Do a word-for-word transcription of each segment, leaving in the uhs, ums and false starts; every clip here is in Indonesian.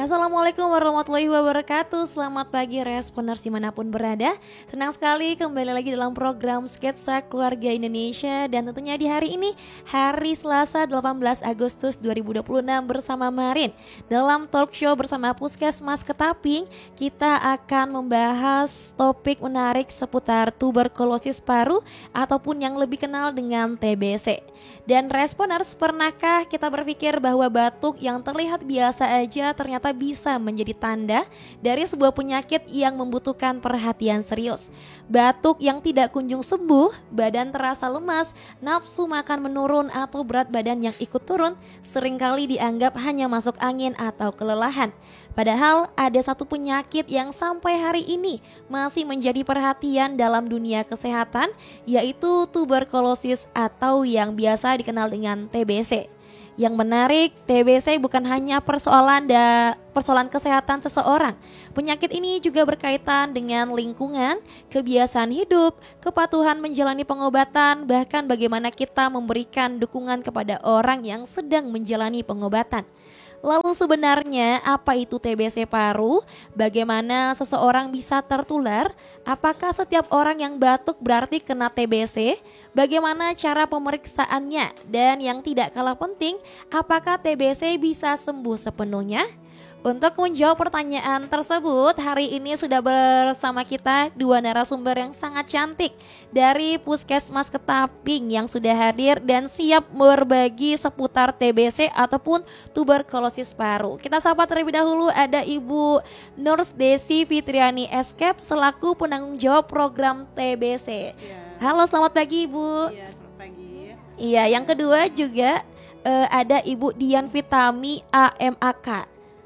Assalamualaikum warahmatullahi wabarakatuh. Selamat pagi Responers dimanapun berada. Senang sekali kembali lagi dalam program Sketsa Keluarga Indonesia. Dan tentunya di hari ini, hari Selasa delapan belas Agustus dua ribu dua puluh enam bersama Marin. Dalam talk show bersama Puskesmas Ketaping, kita akan membahas topik menarik seputar tuberkulosis paru ataupun yang lebih kenal dengan T B C. Dan Responers, pernahkah kita berpikir bahwa batuk yang terlihat biasa aja ternyata bisa menjadi tanda dari sebuah penyakit yang membutuhkan perhatian serius? Batuk yang tidak kunjung sembuh, badan terasa lemas, nafsu makan menurun atau berat badan yang ikut turun seringkali dianggap hanya masuk angin atau kelelahan. Padahal ada satu penyakit yang sampai hari ini masih menjadi perhatian dalam dunia kesehatan, yaitu tuberkulosis atau yang biasa dikenal dengan T B C. Yang menarik, T B C bukan hanya persoalan da, persoalan kesehatan seseorang. Penyakit ini juga berkaitan dengan lingkungan, kebiasaan hidup, kepatuhan menjalani pengobatan, bahkan bagaimana kita memberikan dukungan kepada orang yang sedang menjalani pengobatan. Lalu sebenarnya apa itu T B C paru? Bagaimana seseorang bisa tertular? Apakah setiap orang yang batuk berarti kena T B C? Bagaimana cara pemeriksaannya? Dan yang tidak kalah penting, apakah T B C bisa sembuh sepenuhnya? Untuk menjawab pertanyaan tersebut, hari ini sudah bersama kita dua narasumber yang sangat cantik dari Puskesmas Ketaping yang sudah hadir dan siap berbagi seputar T B C ataupun tuberkulosis paru. Kita sapa terlebih dahulu, ada Ibu Nurse Desi Fitriani Eskep selaku penanggung jawab program T B C. Ya. Halo, selamat pagi Ibu. Iya, selamat pagi. Iya, yang kedua juga uh, ada Ibu Dian Vitami A M A K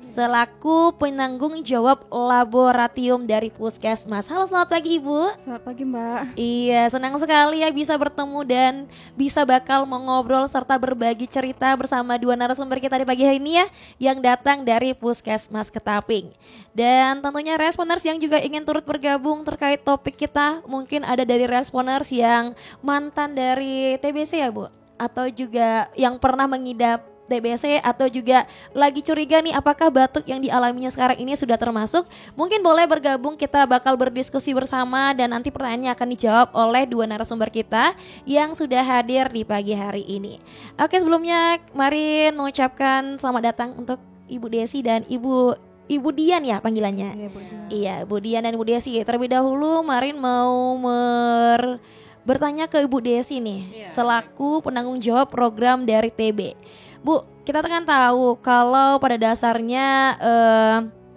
selaku penanggung jawab laboratorium dari Puskesmas. Halo, selamat pagi Ibu. Selamat pagi Mbak. Iya, senang sekali ya bisa bertemu dan bisa bakal mengobrol serta berbagi cerita bersama dua narasumber kita di pagi hari ini ya, yang datang dari Puskesmas Ketaping. Dan tentunya Responers yang juga ingin turut bergabung terkait topik kita, mungkin ada dari Responers yang mantan dari T B C ya Bu, atau juga yang pernah mengidap T B C atau juga lagi curiga nih apakah batuk yang dialaminya sekarang ini sudah termasuk. Mungkin boleh bergabung, kita bakal berdiskusi bersama dan nanti pertanyaannya akan dijawab oleh dua narasumber kita yang sudah hadir di pagi hari ini. Oke, sebelumnya Marin mengucapkan selamat datang untuk Ibu Desi dan Ibu Ibu Dian ya panggilannya. Iya, Bu Dian. Iya, Bu Dian dan Ibu Desi. Terlebih dahulu Marin mau mer bertanya ke Ibu Desi nih, Iya. selaku penanggung jawab program dari T B. Bu, kita kan tahu kalau pada dasarnya eh,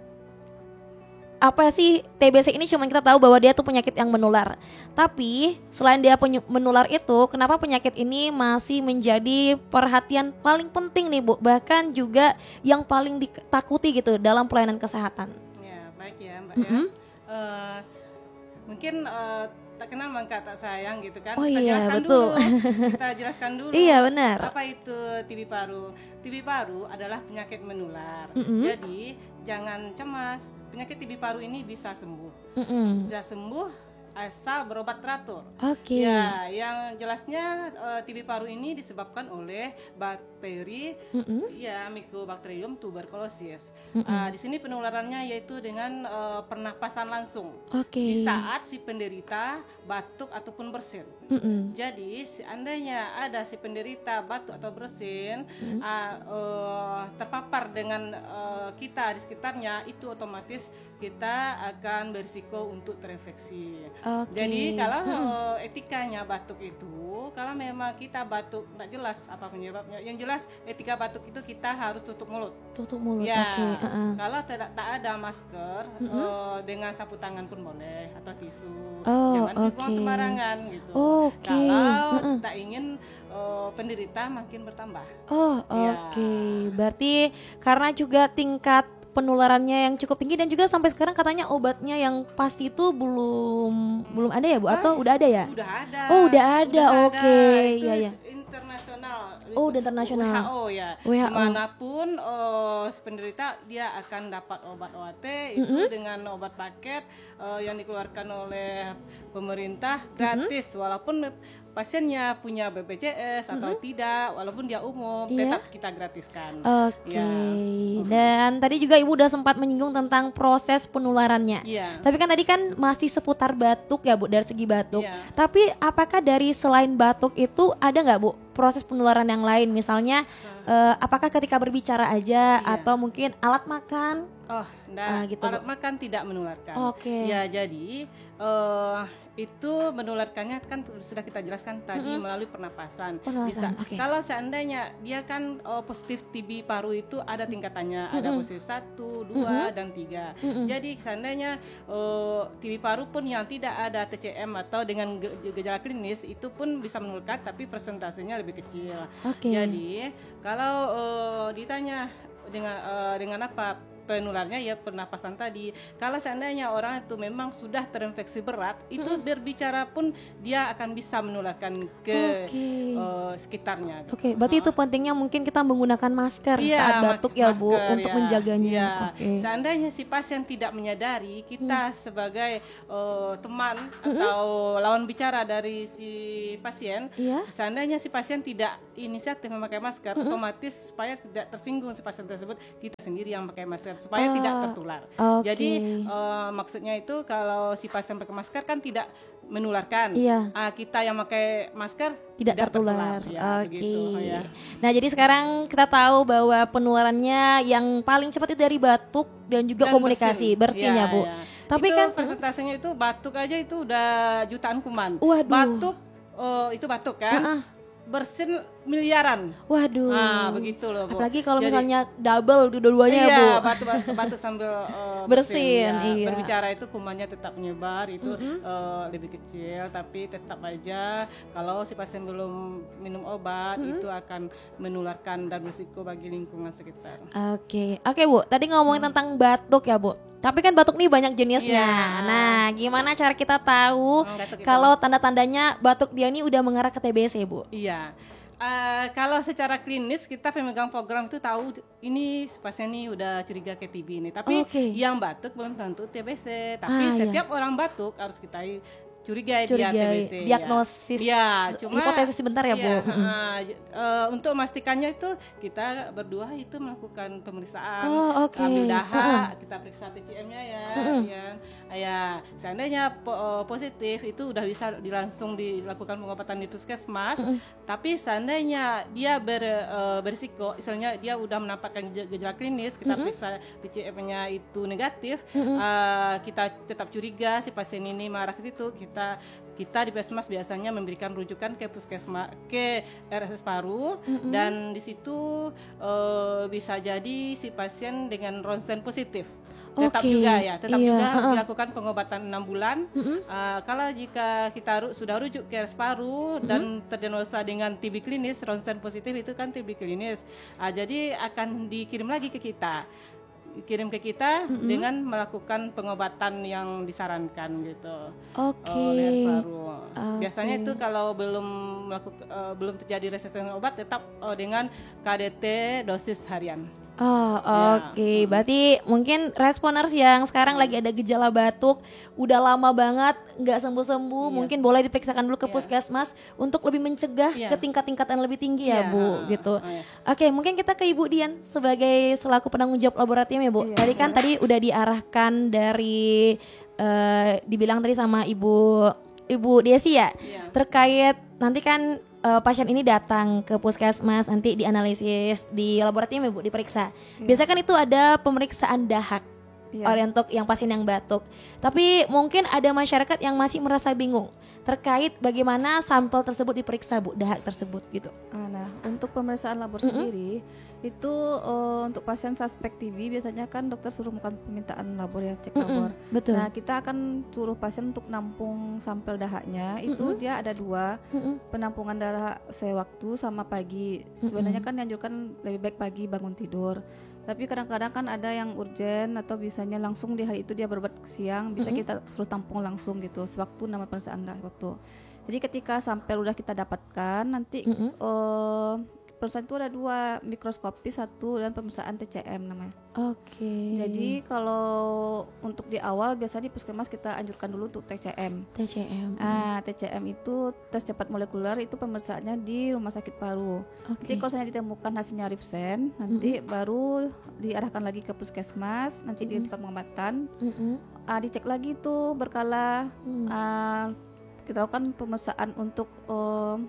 apa sih T B C ini, cuma kita tahu bahwa dia tuh penyakit yang menular. Tapi selain dia penyu- menular itu, kenapa penyakit ini masih menjadi perhatian paling penting nih Bu? Bahkan juga yang paling ditakuti gitu dalam pelayanan kesehatan. Ya, baik ya Mbak. Mm-hmm. Ya. Uh, mungkin uh, tak kenal maka tak sayang gitu kan. Oh kita iya, jelaskan betul. dulu. Kita jelaskan dulu. Iya, benar. Apa itu T B paru? T B paru adalah penyakit menular. Mm-hmm. Jadi jangan cemas. Penyakit T B paru ini bisa sembuh. Mm-hmm. Bisa sembuh asal berobat teratur. Oke. Okay. Ya, yang jelasnya uh, T B paru ini disebabkan oleh bakteri, mm-hmm. ya Mycobacterium tuberculosis. Mm-hmm. Uh, di sini penularannya yaitu dengan uh, pernapasan langsung. Oke. Okay. Di saat si penderita batuk ataupun bersin. Mm-hmm. Jadi seandainya ada si penderita batuk atau bersin mm-hmm. uh, uh, terpapar dengan uh, kita di sekitarnya, itu otomatis kita akan berisiko untuk terinfeksi. Okay. Jadi kalau hmm. etikanya batuk itu, kalau memang kita batuk tak jelas apa penyebabnya, yang jelas etika batuk itu kita harus tutup mulut. Tutup mulut. Ya. Okay. Uh-uh. Kalau tidak tak ada masker, mm-hmm. uh, dengan sapu tangan pun boleh atau tisu. Oh, Jangan dibuang okay. sembarangan gitu. Okay. Kalau uh-uh. tak ingin uh, penderita makin bertambah. Oh, oke. Okay. Ya. Berarti karena juga tingkat penularannya yang cukup tinggi dan juga sampai sekarang katanya obatnya yang pasti itu belum belum ada ya Bu, atau ah, udah ada ya? Udah ada. Oh, udah ada. Oke. Okay. Itu ya ya. Internasional. Oh, udah internasional. W H O ya. W H O. Dimanapun oh, penderita dia akan dapat obat O A T itu mm-hmm. dengan obat paket uh, yang dikeluarkan oleh pemerintah gratis, mm-hmm. walaupun pasiennya punya B P J S atau mm-hmm. tidak, walaupun dia umum, yeah. tetap kita gratiskan. Oke. Okay. Ya. Dan tadi juga Ibu udah sempat menyinggung tentang proses penularannya. Iya. Tapi kan tadi kan masih seputar batuk ya Bu, dari segi batuk. Iya. Tapi apakah dari selain batuk itu ada nggak Bu proses penularan yang lain? Misalnya eh, apakah ketika berbicara aja Iya. atau mungkin alat makan? Oh, enggak. Ah, gitu, Alat Bu. makan tidak menularkan. Oke. Ya, jadi eh, itu menularkannya kan sudah kita jelaskan tadi Mm-mm. melalui pernapasan. Pernapasan, Bisa. oke. Kalau seandainya dia kan eh, positif T B paru itu ada tingkatannya, ada Mm-mm. positif satu, dua, dan tiga. Mm-mm. Jadi seandainya eh, T B paru pun yang tidak ada T C M atau dengan ge- gejala klinis itu pun bisa menularkan, tapi persentasenya lebih kecil. Oke. Jadi kalau eh, ditanya dengan eh, dengan apa penularnya, ya pernapasan tadi. Kalau seandainya orang itu memang sudah terinfeksi berat, itu berbicara pun dia akan bisa menularkan ke Oke. eh, sekitarnya. Oke, berarti itu pentingnya mungkin kita menggunakan masker Iya, saat mak- batuk ya Bu masker, untuk ya. menjaganya. Iya. Oke. Hmm. Seandainya si pasien tidak menyadari, kita sebagai eh, teman atau lawan bicara dari si pasien, Iya. seandainya si pasien tidak inisiatif memakai masker, otomatis supaya tidak tersinggung si pasien tersebut, kita sendiri yang pakai masker supaya Ah, tidak tertular. oke. Jadi eh, maksudnya itu kalau si pasien pakai masker kan tidak menularkan. Iya. Ah, kita yang pakai masker Tidak tertular. Ya, Oke. begitu, ya. Nah, jadi sekarang kita tahu bahwa penularannya yang paling cepat itu dari batuk dan juga Dan komunikasi, bersin, Iya, ya, Bu. iya. Tapi itu kan persentasenya itu batuk aja itu udah jutaan kuman. Waduh. Batuk oh, itu batuk kan. Uh-uh. Bersin miliaran. waduh. Ah, begitu loh, Bu. Apalagi kalau Jadi- misalnya double dua-duanya ya, iya, Bu. batuk batuk, batuk sambil uh, Bersin, ya. iya. Berbicara itu kumannya tetap menyebar, itu uh, lebih kecil, tapi tetap aja kalau si pasien belum minum obat itu akan menularkan dan berisiko bagi lingkungan sekitar. Oke, oke Bu. Tadi ngomongin tentang batuk ya Bu. Tapi kan batuk nih banyak jenisnya. Iya. Nah, gimana cara kita tahu Hmm, batuk itu. kalau tanda-tandanya batuk dia nih udah mengarah ke T B C, Bu? Iya. Eh, kalau secara klinis kita pemegang program itu tahu ini pasien ini udah curiga ke T B ini. Tapi Oke. yang batuk belum tentu T B C. Tapi Ah, iya. setiap orang batuk harus kita curigai, Curigai, dia T B C. diagnosis, ya. Ya, cuma hipotesis sebentar ya, Bu. iya, Mm-mm. ah, j- eh, untuk memastikannya itu kita berdua itu melakukan pemeriksaan, Oh, oke. ambil daha, Uh-uh. kita periksa T C M-nya ya, Mm-mm. ya. Ya, seandainya po- eh, positif itu udah bisa dilangsung dilakukan pengobatan di puskesmas. Tapi seandainya dia ber, eh, berisiko, misalnya dia udah menampakkan geja- gejala klinis, kita periksa T C M-nya itu negatif, eh, kita tetap curiga si pasien ini marah ke situ, kita kita di puskesmas biasanya memberikan rujukan ke puskesmas ke R S S paru, dan di situ eh, bisa jadi si pasien dengan ronsen positif. Tetap Oke, juga ya, tetap iya, juga uh-uh. dilakukan pengobatan enam bulan. Uh, kalau jika kita ru- sudah rujuk ke R S paru dan terdiagnosa dengan T B klinis, ronsen positif itu kan T B klinis. Uh, jadi akan dikirim lagi ke kita. Kirim ke kita dengan melakukan pengobatan yang disarankan gitu. Oke. Oleh R S paru. Oke. Biasanya itu kalau belum melakukan belum terjadi resistensi obat, tetap uh, dengan K D T dosis harian. Oh, Ya. oke. Berarti mungkin responers yang sekarang lagi ada gejala batuk, udah lama banget nggak sembuh-sembuh, Iya. mungkin boleh diperiksakan dulu ke Iya. puskesmas untuk lebih mencegah Iya. ke tingkat-tingkat yang lebih tinggi ya, Iya, Bu, ha, gitu. ha, iya. Oke, mungkin kita ke Ibu Dian sebagai selaku penanggung jawab laboratorium ya, Bu. Iya, Tadi kan tadi udah diarahkan dari eh, dibilang tadi sama Ibu Ibu Desi ya, Iya. terkait nanti kan eh, pasien ini datang ke puskesmas, nanti dianalisis di laboratorium ya, Bu, diperiksa. Biasanya kan itu ada pemeriksaan dahak Iya. oleh untuk yang pasien yang batuk. Tapi mungkin ada masyarakat yang masih merasa bingung terkait bagaimana sampel tersebut diperiksa, Bu, dahak tersebut gitu. Ah, Nah, untuk pemeriksaan labor sendiri itu eh, untuk pasien suspek T B biasanya kan dokter suruh melakukan permintaan labor ya, cek labor. Betul. Nah, kita akan suruh pasien untuk nampung sampel dahaknya. Itu dia ada dua, Mm-mm. penampungan darah sewaktu sama pagi. Sebenarnya kan dianjurkan lebih baik pagi bangun tidur. Tapi kadang-kadang kan ada yang urgen atau bisanya langsung di hari itu dia berobat siang, bisa kita suruh tampung langsung gitu sewaktu nama pemeriksaan dah waktu. Jadi ketika sampel udah kita dapatkan nanti Mm-mm. eh, pemeriksaan itu ada dua, mikroskopis satu dan pemeriksaan T C M namanya. Oke. Jadi kalau untuk di awal biasanya di puskesmas kita anjurkan dulu untuk T C M. T C M. Ah, T C M itu tes cepat molekuler, itu pemeriksaannya di rumah sakit paru. Oke. Nanti kalau saya ditemukan hasilnya Rifsen, nanti Mm-mm. baru diarahkan lagi ke puskesmas, nanti Mm-mm. dilakukan pengobatan. Mm-mm. Ah, dicek lagi tuh berkala. Mm. Ah, kita lakukan pemeriksaan untuk um,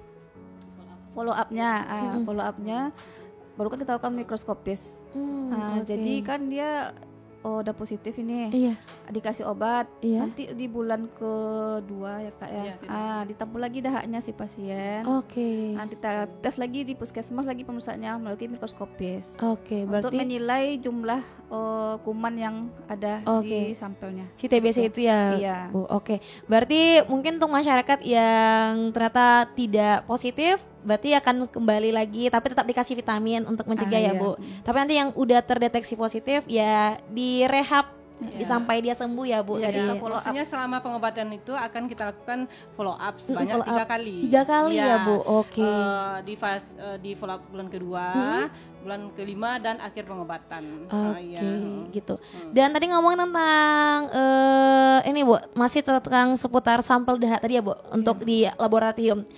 follow up-nya, ah, Mm-mm. follow up-nya baru kan kita lakukan mikroskopis. Hmm, Ah, oke. Jadi kan dia oh, udah positif ini, Iya. dikasih obat. Iya. Nanti di bulan kedua ya kak ya, Iya, tidak. ah, ditampung lagi dahaknya si pasien. Oke. Nah, kita tes lagi di puskesmas lagi pemeriksaannya melalui mikroskopis Oke, untuk berarti menilai jumlah eh, kuman yang ada Oke. di sampelnya. si T B C itu ya. Iya. Bu, oke. Berarti mungkin untuk masyarakat yang ternyata tidak positif, berarti akan kembali lagi tapi tetap dikasih vitamin untuk mencegah Ah, ya, iya. Bu. Tapi nanti yang udah terdeteksi positif ya direhab Iya. sampai dia sembuh ya, Bu. Iya, Tadi. kita Ya, follow up. maksudnya selama pengobatan itu akan kita lakukan follow up sebanyak follow tiga up. kali. Tiga kali Iya. ya, Bu. Oke. Eh, di fase eh, di follow up bulan kedua, bulan kelima dan akhir pengobatan. Oke, Ah, iya. gitu. Dan tadi ngomongin tentang eh ini Bu, masih tentang seputar sampel dahak tadi ya Bu, untuk di laboratorium.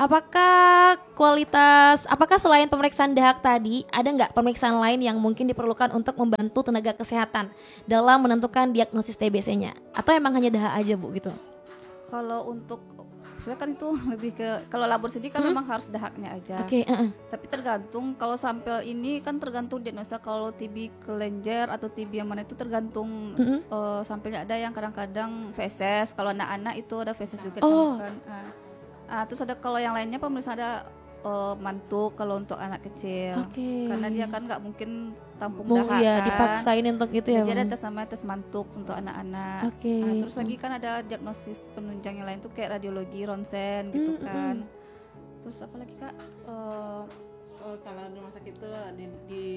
Apakah kualitas, apakah selain pemeriksaan dahak tadi, ada nggak pemeriksaan lain yang mungkin diperlukan untuk membantu tenaga kesehatan dalam menentukan diagnosis T B C-nya? Atau emang hanya dahak aja Bu gitu? Kalau untuk sebenarnya kan itu lebih ke kalau labor sendiri kan memang harus dahaknya aja. Oke, heeh. Tapi tergantung kalau sampel ini kan tergantung diagnosa, kalau T B kelenjar atau T B yang mana itu tergantung Mm-mm. eh, sampelnya, ada yang kadang-kadang feses, kalau anak-anak itu ada feses juga Oh. kan. Ah. Ah, terus ada kalau yang lainnya pemeriksaan ada eh, mantuk kalau untuk anak kecil. Oke. Karena dia kan nggak mungkin tampung Mau dahak ya kan. dipaksain untuk itu ya. Jadi ada Bu? tes namanya tes mantuk untuk anak-anak. Oke. Nah, terus lagi kan ada diagnosis penunjang yang lain tuh kayak radiologi, ronsen gitu Mm, mm, kan. Terus apa lagi kak? Eh, Oh, kalau di rumah sakit itu di,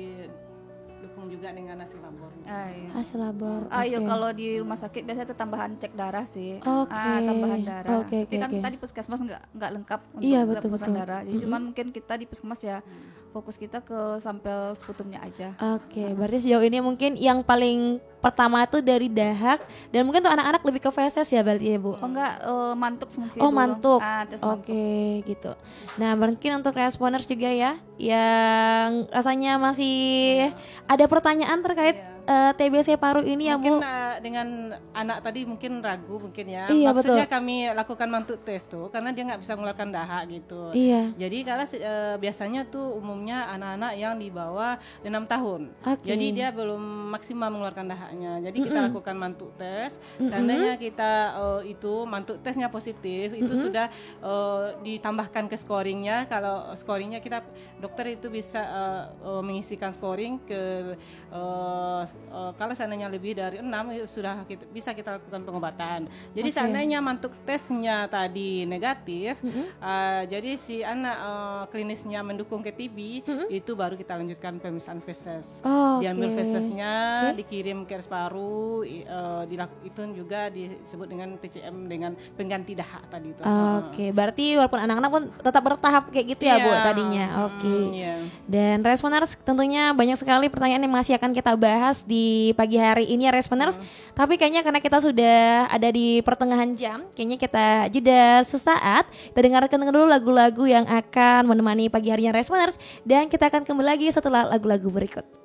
didukung juga dengan hasil labor. ah, iya. Hasil labor. Ah, iya, oke. kalau di rumah sakit biasanya ada tambahan cek darah sih. Oke. Ah, tambahan darah. Oke, Tapi oke, kan oke. tadi puskesmas nggak nggak lengkap untuk Iya, lab betul, pemeriksaan betul. darah. Jadi cuman mungkin kita di puskesmas ya fokus kita ke sampel sputumnya aja. Oke, berarti sejauh ini mungkin yang paling pertama tuh dari dahak dan mungkin tuh anak-anak lebih ke feses ya berarti ya Bu. Oh enggak, eh, mantuk mungkin Oh, dulu. mantuk. Ah, tes Oke, mantuk. gitu. Nah, mungkin untuk responers juga ya yang rasanya masih ada pertanyaan terkait eh, T B C paru ini ya Mungkin Bu. eh, dengan anak tadi mungkin ragu mungkin ya. Iya, Maksudnya betul. kami lakukan mantuk tes tuh karena dia nggak bisa mengeluarkan dahak gitu. Iya. Jadi kalau eh, biasanya tuh umumnya anak-anak yang di bawah enam tahun. Oke. Jadi dia belum maksimal mengeluarkan dahaknya. Jadi kita Mm-mm. lakukan mantuk tes. Mm-mm. Seandainya kita eh, itu mantuk tesnya positif, itu Mm-mm. sudah eh, ditambahkan ke scoringnya. Kalau scoringnya kita dokter itu bisa eh, eh, mengisikan scoring ke eh, eh, kalau seandainya lebih dari enam ya sudah kita, bisa kita lakukan pengobatan. Jadi Oke. seandainya mantuk tesnya tadi negatif, Mm-mm. eh, jadi si anak eh, klinisnya mendukung ke T B, Mm-mm. itu baru kita lanjutkan pemeriksaan feses. Oh, Diambil oke. fesesnya, Oke. dikirim ke paru, i- eh, dilak- itu juga disebut dengan T C M dengan pengganti dahak tadi itu. Oke, berarti walaupun anak-anak pun tetap bertahap kayak gitu ya Bu Iya. tadinya. Hmm, Oke. iya. Dan responers tentunya banyak sekali pertanyaan yang masih akan kita bahas di pagi hari ini ya responers. Tapi kayaknya karena kita sudah ada di pertengahan jam, kayaknya kita jeda sesaat. Kita dengarkan dulu lagu-lagu yang akan menemani pagi harinya responers dan kita akan kembali lagi setelah lagu-lagu berikut.